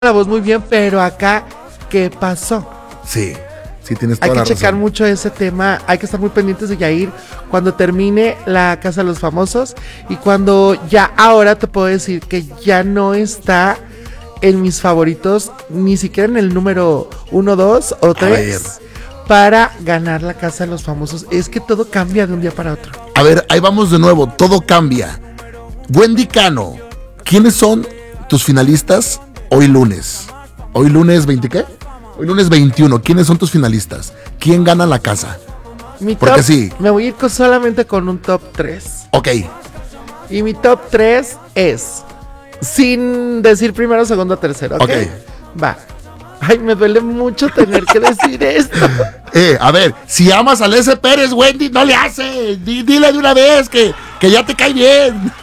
la voz muy bien, pero acá, ¿qué pasó? Sí, sí tienes toda Hay la que checar razón. mucho ese tema, hay que estar muy pendientes de Yair cuando termine la Casa de los Famosos y cuando ya ahora te puedo decir que ya no está en mis favoritos, ni siquiera en el número 1, 2 o 3 para ganar la Casa de los Famosos. Es que todo cambia de un día para otro. A ver, ahí vamos de nuevo, todo cambia. Wendy Cano, ¿quiénes son tus finalistas hoy lunes? ¿Hoy lunes 20 qué? Hoy lunes 21, ¿quiénes son tus finalistas? ¿Quién gana la casa? Porque Top, sí. Me voy a ir solamente con un top 3. Ok. Y mi top 3 es, sin decir primero, segundo, tercero, ¿ok? Va. Ay, me duele mucho tener que decir esto. A ver, si amas a Lece Pérez, Wendy, no le hace. Dile de una vez que ya te cae bien.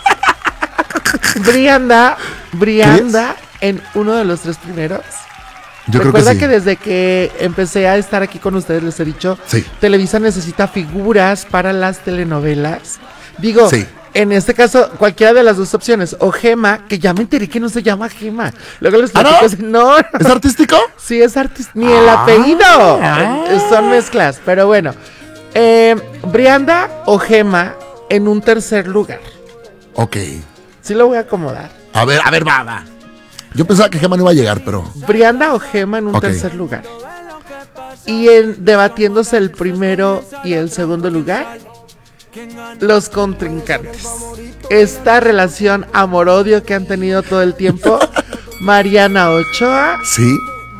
Brianda en uno de los 3 primeros. Yo Recuerda creo que desde que empecé a estar aquí con ustedes, les he dicho, sí. Televisa necesita figuras para las telenovelas. Digo, sí. En este caso, cualquiera de las dos opciones. O Gema, que ya me enteré que no se llama Gema. Luego les platico. ¿No? ¿Es artístico? Sí, es artístico. Ni el apellido. Son mezclas, pero bueno. Brianda o Gema en un tercer lugar. Ok. Sí lo voy a acomodar. A ver, va. Yo pensaba que Gema no iba a llegar, pero... Brianda o Gema en un tercer lugar. Y debatiéndose el primero y el segundo lugar, los contrincantes. Esta relación amor-odio que han tenido todo el tiempo, Mariana Ochoa. Sí.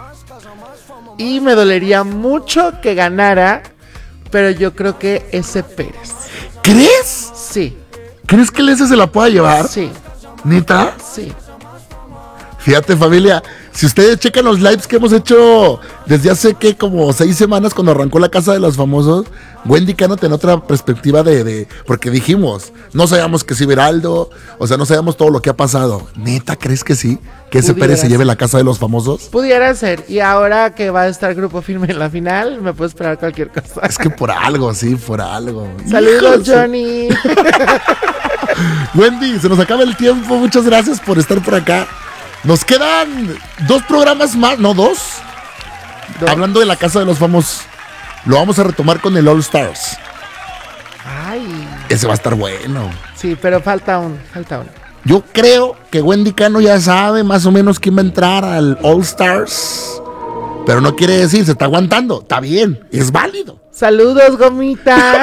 Y me dolería mucho que ganara, pero yo creo que ese Pérez. ¿Crees? Sí. ¿Crees que Lece se la pueda llevar? Sí. ¿Neta? Sí. Fíjate, familia, si ustedes checan los lives que hemos hecho desde hace que como 6 semanas cuando arrancó la Casa de los Famosos, Wendy Cano tiene otra perspectiva porque dijimos, no sabíamos que sí Beraldo, o sea, no sabíamos todo lo que ha pasado. ¿Neta crees que sí? ¿Que ese Pérez se lleve la Casa de los Famosos? Pudiera ser, y ahora que va a estar Grupo Firme en la final, me puedo esperar cualquier cosa. Es que por algo, sí, por algo. Saludos, Johnny. Wendy, se nos acaba el tiempo, muchas gracias por estar por acá. Nos quedan 2 programas más, no 2. Hablando de la Casa de los Famosos, lo vamos a retomar con el All Stars. Ay. Ese va a estar bueno. Sí, pero falta uno. Yo creo que Wendy Cano ya sabe más o menos quién va a entrar al All Stars. Pero no quiere decir, se está aguantando. Está bien, es válido. Saludos, Gomita.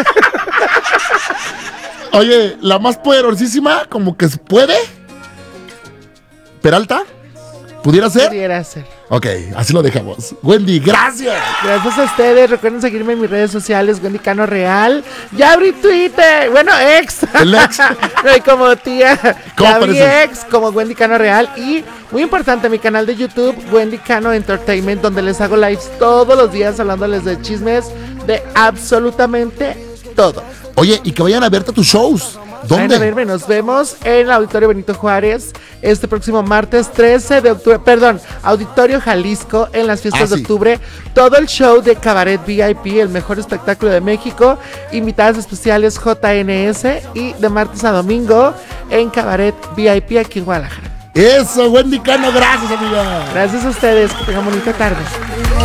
Oye, la más poderosísima, como que se puede. ¿Peralta? ¿Pudiera ser? Pudiera ser. Ok, así lo dejamos. Wendy, gracias. Gracias a ustedes. Recuerden seguirme en mis redes sociales, Wendy Cano Real. Ya abrí Twitter. Bueno, ex. El ex. No hay como tía. ¿Cómo ya abrí aparece? ex como Wendy Cano Real. Y muy importante, mi canal de YouTube, Wendy Cano Entertainment, donde les hago lives todos los días hablándoles de chismes de absolutamente todo. Oye, y que vayan a verte tus shows. ¿Dónde? Vayan a verme, nos vemos en el Auditorio Benito Juárez este próximo martes 13 de octubre, perdón, Auditorio Jalisco en las fiestas de octubre. Todo el show de Cabaret VIP, el mejor espectáculo de México. Invitadas especiales JNS y de martes a domingo en Cabaret VIP aquí en Guadalajara. Eso, Wendy Cano, gracias, amiga. Gracias a ustedes, que tengan bonita tarde.